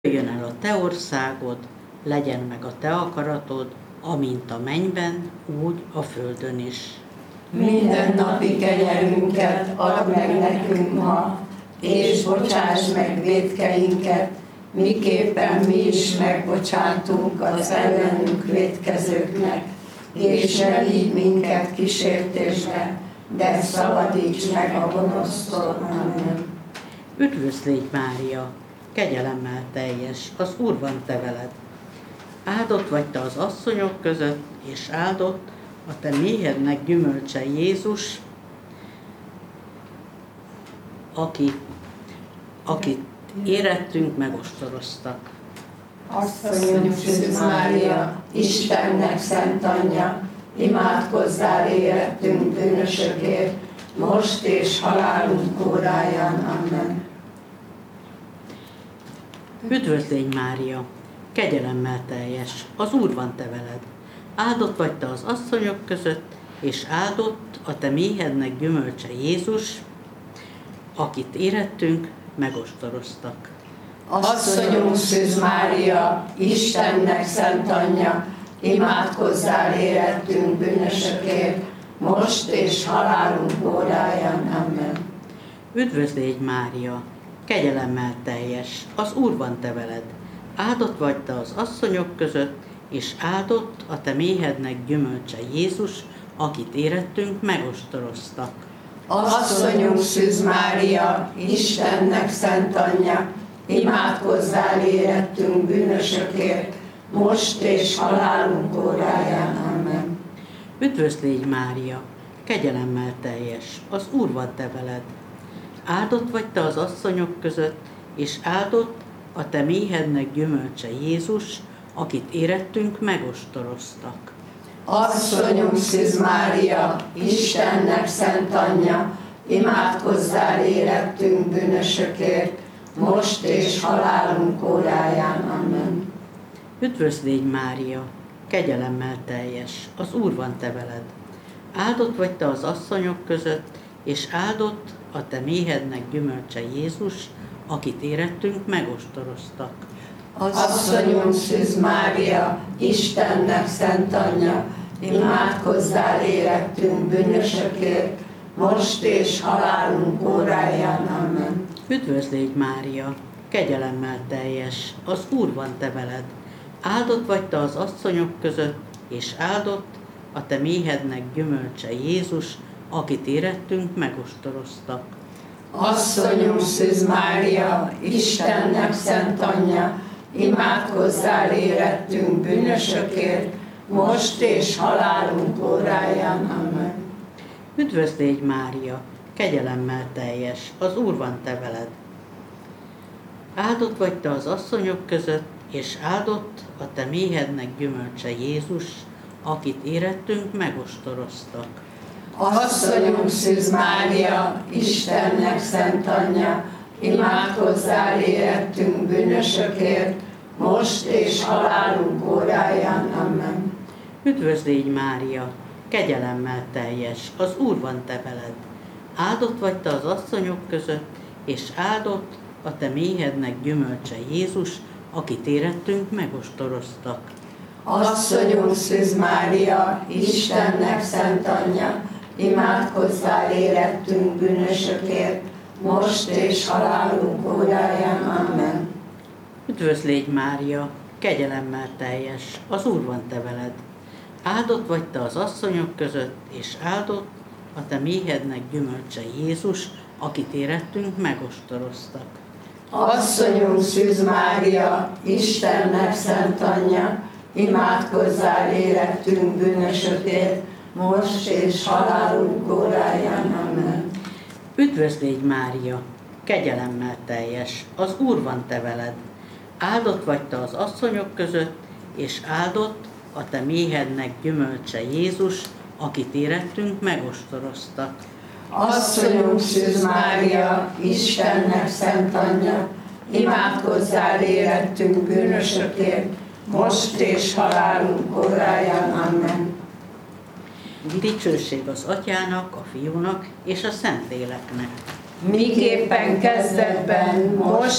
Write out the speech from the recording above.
Jöjjön el a te országod, legyen meg a te akaratod, amint a mennyben, úgy a földön is. Minden napi kenyerünket add meg nekünk ma, és bocsáss meg vétkeinket, miképpen mi is megbocsátunk az ellenünk vétkezőknek, és ne vigy minket kísértésbe, de szabadíts meg a gonosztól. Amen. Üdvözlégy Mária, kegyelemmel teljes, az Úr van te veled. Áldott vagy te az asszonyok között, és áldott a te méhednek gyümölcse Jézus, akit érettünk, megostoroztak. Asszonyunk Szűz Mária, Istennek szent anyja, imádkozzál érettünk bűnösökért, most és halálunk óráján. Amen. Üdvözlégy Mária, kegyelemmel teljes, az Úr van te veled. Áldott vagy te az asszonyok között, és áldott a te méhednek gyümölcse Jézus, akit érettünk, megostoroztak. Asszonyunk Szűz Mária, Istennek szent anyja, imádkozzál érettünk bűnösökért, most és halálunk óráján. Amen. Üdvözlégy Mária, kegyelemmel teljes, az Úr van te veled. Áldott vagy te az asszonyok között, és áldott a te méhednek gyümölcse Jézus, akit érettünk, megostoroztak. Asszonyunk Szűz Mária, Istennek szent anyja, imádkozzál érettünk bűnösökért, most és halálunk óráján. Amen. Üdvözlégy Mária, kegyelemmel teljes, az Úr van te veled. Áldott vagy te az asszonyok között, és áldott a te méhednek gyümölcse Jézus, akit érettünk, megostoroztak. Asszonyunk Szűz Mária, Istennek szent anyja, imádkozzál érettünk bűnösökért, most és halálunk óráján. Amen. Üdvözlégy Mária, kegyelemmel teljes, az Úr van te veled. Áldott vagy te az asszonyok között, és áldott a te méhednek gyümölcse Jézus, akit érettünk, megostoroztak. Asszonyunk Szűz Mária, Istennek szent anyja, imádkozzál érettünk bűnösökért, most és halálunk óráján. Amen. Üdvözlégy Mária, kegyelemmel teljes, az Úr van te veled. Áldott vagy te az asszonyok között, és áldott a te méhednek gyümölcse Jézus, akit érettünk, megostoroztak. Asszonyunk Szűz Mária, Istennek szent anyja, imádkozzál érettünk bűnösökért, most és halálunk óráján. Amen. Üdvözlégy Mária, kegyelemmel teljes, az Úr van te veled. Áldott vagy te az asszonyok között, és áldott a te méhednek gyümölcse Jézus, akit érettünk, megostoroztak. Asszonyunk Szűz Mária, Istennek szent anyja, imádkozzál érettünk bűnösökért, most és halálunk óráján. Amen. Üdvözlégy Mária, kegyelemmel teljes, az Úr van te veled. Áldott vagy te az asszonyok között, és áldott a te méhednek gyümölcse Jézus, akit érettünk, megostoroztak. Asszonyunk Szűz Mária, Istennek szent anyja, imádkozzál érettünk bűnösökért, most és halálunk óráján. Amen. Üdvözlégy Mária, kegyelemmel teljes, az Úr van te veled. Áldott vagy te az asszonyok között, és áldott a te méhednek gyümölcse Jézus, akit érettünk, megostoroztak. Asszonyunk Szűz Mária, Istennek szent anyja, imádkozzál érettünk bűnösökért, most és halálunk óráján. Amen. Üdvözlégy Mária, kegyelemmel teljes, az Úr van te veled. Áldott vagy te az asszonyok között, és áldott a te méhednek gyümölcse Jézus, akit érettünk, megostoroztak. Asszonyunk Szűz Mária, Istennek szent anyja, imádkozzál érettünk bűnösökért, most és halálunk óráján. Amen. Dicsőség az Atyának, a Fiúnak és a Szentléleknek. miképpen kezdetben, most